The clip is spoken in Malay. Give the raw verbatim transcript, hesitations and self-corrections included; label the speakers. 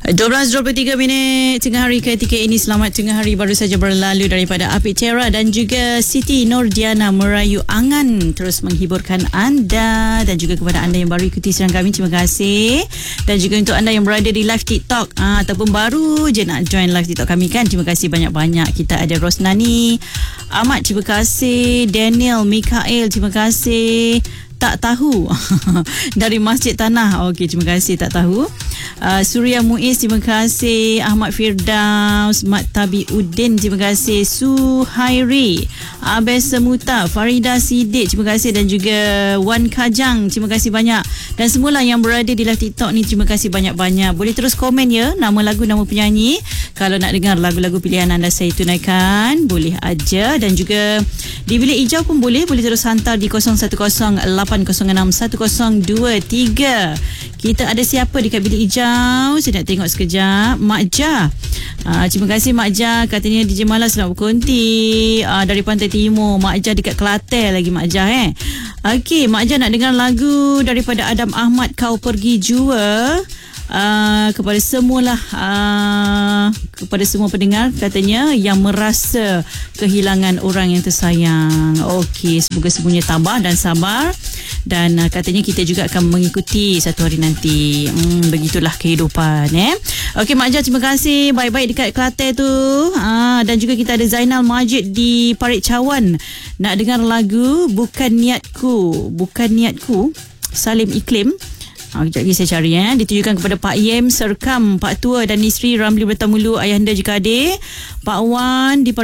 Speaker 1: dua belas dua puluh tiga minit tengah hari ketika ini. Selamat tengah hari baru saja berlalu daripada Apik Tera dan juga Siti Nordiana merayu angan terus menghiburkan anda, dan juga kepada anda yang baru ikuti siaran kami, terima kasih. Dan juga untuk anda yang berada di live TikTok aa, ataupun baru je nak join live TikTok kami kan, terima kasih banyak-banyak. Kita ada Rosnani Ahmad, terima kasih. Daniel Mikael, terima kasih. Tak tahu dari Masjid Tanah, okey, terima kasih tak tahu. uh, Surya Muiz, terima kasih. Ahmad Firdaus, Mat Tabi Udin, terima kasih. Suhairi, Abes Semuta, Farida Sidik, terima kasih. Dan juga Wan Kajang, terima kasih banyak. Dan semula yang berada di live TikTok ni, terima kasih banyak-banyak. Boleh terus komen ya, nama lagu, nama penyanyi. Kalau nak dengar lagu-lagu pilihan anda saya tunaikan, boleh aja. Dan juga di bilik hijau pun boleh, boleh terus hantar di kosong satu kosong lapan kosong enam satu kosong dua tiga. Kita ada siapa dekat bilik hijau? Saya nak tengok sekejap. Mak Jah, uh, terima kasih Mak Jah. Katanya D J Malas nak berkonti uh, dari Pantai Timur. Mak Jah dekat Kelantan lagi Mak Jah eh. Okey, Mak Jah nak dengar lagu daripada Adam Ahmad, Kau Pergi Jua. Uh, kepada semualah uh, kepada semua pendengar katanya yang merasa kehilangan orang yang tersayang. Okey, semoga semuanya tabah dan sabar. Dan uh, katanya kita juga akan mengikuti satu hari nanti. Hmm, begitulah kehidupan eh. Okey Mak Jah, terima kasih. Baik-baik dekat Kelantan tu. Uh, dan juga kita ada Zainal Majid di Parit Cawan. Nak dengar lagu Bukan Niatku. Bukan Niatku, Salim Iklim. Ha, kejap lagi saya cari eh. Ditujukan kepada Pak Yem Serkam, Pak Tua dan isteri Ramli Bertamulu, ayahanda juga adik Pak Wan di